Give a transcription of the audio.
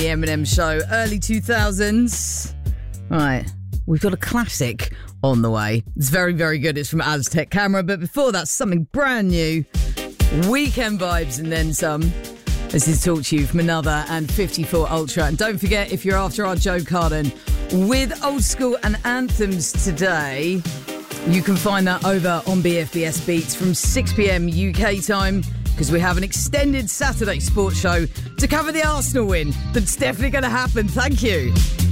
the Eminem Show, early 2000s. Right, we've got a classic on the way. It's very, very good. It's from Aztec Camera, but before that, something brand new. Weekend vibes and then some. This is Talk to You from Another and 54 Ultra. And don't forget, if you're after our Joe Carden with old school and anthems today, you can find that over on BFBS Beats from 6pm UK time, because we have an extended Saturday sports show to cover the Arsenal win. That's definitely going to happen. Thank you.